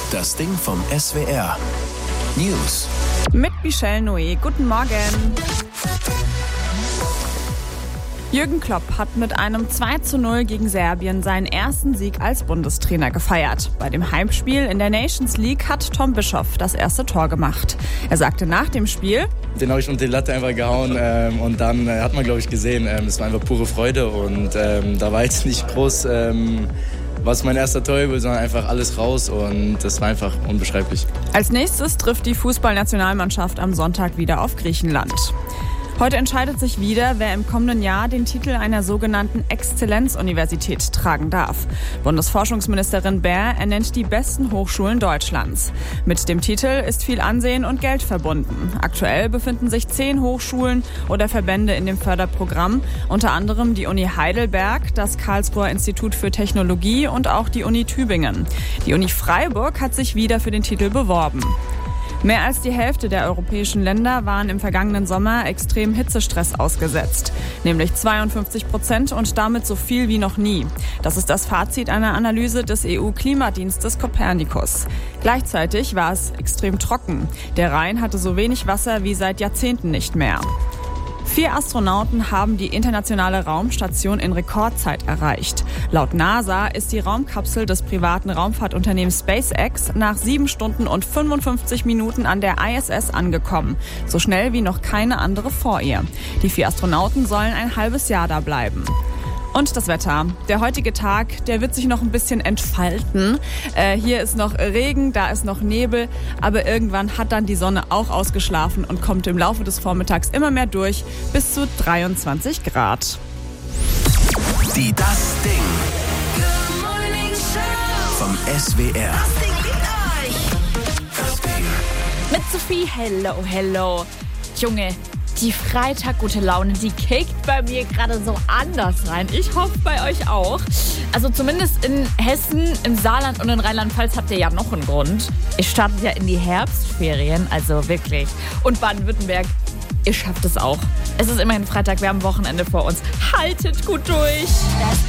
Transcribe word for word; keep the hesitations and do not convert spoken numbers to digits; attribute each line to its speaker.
Speaker 1: Das Ding vom S W R. News.
Speaker 2: Mit Michelle Noé. Guten Morgen. Jürgen Klopp hat mit einem zwei zu null gegen Serbien seinen ersten Sieg als Bundestrainer gefeiert. Bei dem Heimspiel in der Nations League hat Tom Bischoff das erste Tor gemacht. Er sagte nach dem Spiel:
Speaker 3: Den habe ich unter die Latte einfach gehauen ähm, und dann äh, hat man, glaube ich, gesehen, ähm, es war einfach pure Freude und ähm, da war jetzt nicht groß, ähm, was mein erster Torjubel, sondern einfach alles raus und das war einfach unbeschreiblich.
Speaker 2: Als nächstes trifft die Fußballnationalmannschaft am Sonntag wieder auf Griechenland. Heute entscheidet sich wieder, wer im kommenden Jahr den Titel einer sogenannten Exzellenzuniversität tragen darf. Bundesforschungsministerin Baer ernennt die besten Hochschulen Deutschlands. Mit dem Titel ist viel Ansehen und Geld verbunden. Aktuell befinden sich zehn Hochschulen oder Verbände in dem Förderprogramm, unter anderem die Uni Heidelberg, das Karlsruher Institut für Technologie und auch die Uni Tübingen. Die Uni Freiburg hat sich wieder für den Titel beworben. Mehr als die Hälfte der europäischen Länder waren im vergangenen Sommer extrem Hitzestress ausgesetzt. Nämlich zweiundfünfzig Prozent und damit so viel wie noch nie. Das ist das Fazit einer Analyse des E U-Klimadienstes Copernicus. Gleichzeitig war es extrem trocken. Der Rhein hatte so wenig Wasser wie seit Jahrzehnten nicht mehr. Vier Astronauten haben die internationale Raumstation in Rekordzeit erreicht. Laut NASA ist die Raumkapsel des privaten Raumfahrtunternehmens SpaceX nach sieben Stunden und fünfundfünfzig Minuten an der I S S angekommen. So schnell wie noch keine andere vor ihr. Die vier Astronauten sollen ein halbes Jahr da bleiben. Und das Wetter. Der heutige Tag, der wird sich noch ein bisschen entfalten. Äh, hier ist noch Regen, da ist noch Nebel. Aber irgendwann hat dann die Sonne auch ausgeschlafen und kommt im Laufe des Vormittags immer mehr durch bis zu dreiundzwanzig Grad.
Speaker 1: Die Das Ding vom S W R.
Speaker 4: Das Ding liebt euch.
Speaker 1: Das Ding.
Speaker 4: Mit Sophie, hello, hello. Junge, die Freitag-gute Laune, die kickt bei mir gerade so anders rein. Ich hoffe bei euch auch. Also zumindest in Hessen, im Saarland und in Rheinland-Pfalz habt ihr ja noch einen Grund. Ihr startet ja in die Herbstferien, also wirklich. Und Baden-Württemberg, ihr schafft es auch. Es ist immerhin Freitag, wir haben Wochenende vor uns. Haltet gut durch.